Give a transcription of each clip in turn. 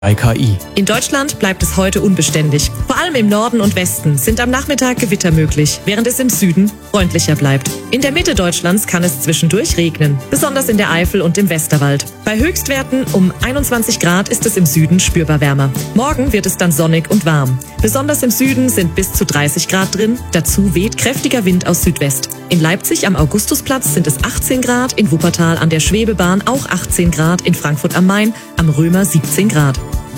bei KI. In Deutschland bleibt es heute unbeständig. Vor allem im Norden und Westen sind am Nachmittag Gewitter möglich, während es im Süden freundlicher bleibt. In der Mitte Deutschlands kann es zwischendurch regnen, besonders in der Eifel und im Westerwald. Bei Höchstwerten um 21 Grad ist es im Süden spürbar wärmer. Morgen wird es dann sonnig und warm. Besonders im Süden sind bis zu 30 Grad drin, dazu weht kräftiger Wind aus Südwest. In Leipzig am Augustusplatz sind es 18 Grad, in Wuppertal an der Schwebebahn auch 18 Grad, in Frankfurt am Main am Römer 17 Grad.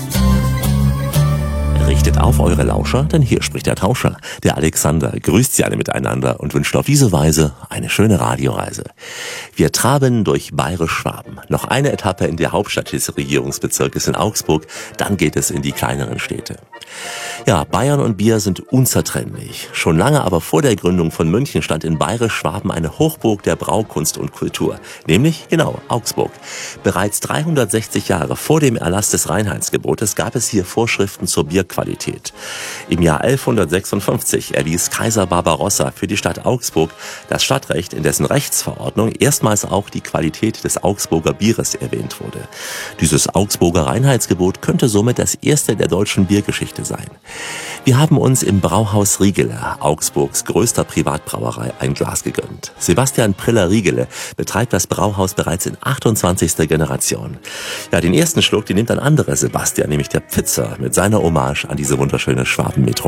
Richtet auf eure Lauscher, denn hier spricht der Tauscher. Der Alexander grüßt sie alle miteinander und wünscht auf diese Weise eine schöne Radioreise. Wir traben durch Bayerisch-Schwaben. Noch eine Etappe in der Hauptstadt des Regierungsbezirkes in Augsburg, dann geht es in die kleineren Städte. Ja, Bayern und Bier sind unzertrennlich. Schon lange aber vor der Gründung von München stand in Bayerisch-Schwaben eine Hochburg der Braukunst und Kultur, nämlich, genau, Augsburg. Bereits 360 Jahre vor dem Erlass des Reinheitsgebotes gab es hier Vorschriften zur Bierqualität. Im Jahr 1156 erließ Kaiser Barbarossa für die Stadt Augsburg das Stadtrecht, in dessen Rechtsverordnung erstmals auch die Qualität des Augsburger Bieres erwähnt wurde. Dieses Augsburger Reinheitsgebot könnte somit das erste der deutschen Biergeschichte sein. Wir haben uns im Brauhaus Riegele, Augsburgs größter Privatbrauerei, ein Glas gegönnt. Sebastian Priller-Riegele betreibt das Brauhaus bereits in 28. Generation. Ja, den ersten Schluck, den nimmt ein anderer Sebastian, nämlich der Pfitzer, mit seiner Hommage an diese wunderschöne Schwabenmetropole.